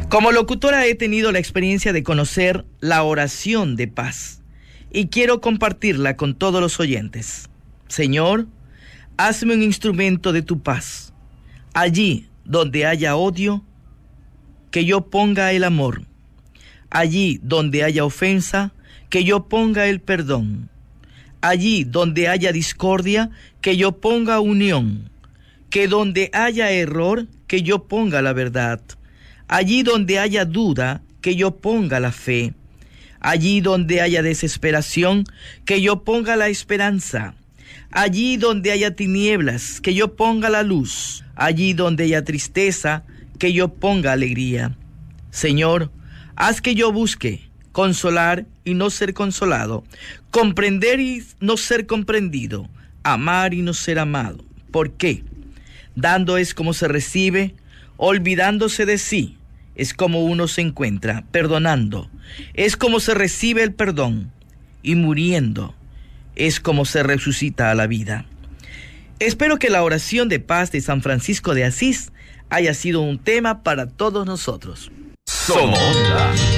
Como locutora he tenido la experiencia de conocer la oración de paz y quiero compartirla con todos los oyentes. Señor, hazme un instrumento de tu paz. Allí donde haya odio, que yo ponga el amor. Allí donde haya ofensa, que yo ponga el perdón. Allí donde haya discordia, que yo ponga unión. Que donde haya error, que yo ponga la verdad. Allí donde haya duda, que yo ponga la fe. Allí donde haya desesperación, que yo ponga la esperanza. Allí donde haya tinieblas, que yo ponga la luz. Allí donde haya tristeza, que yo ponga alegría. Señor, haz que yo busque consolar y no ser consolado, comprender y no ser comprendido, amar y no ser amado. ¿Por qué? Dando es como se recibe, olvidándose de sí es como uno se encuentra, perdonando es como se recibe el perdón, y muriendo es como se resucita a la vida. Espero que la oración de paz de San Francisco de Asís haya sido un tema para todos nosotros. Somos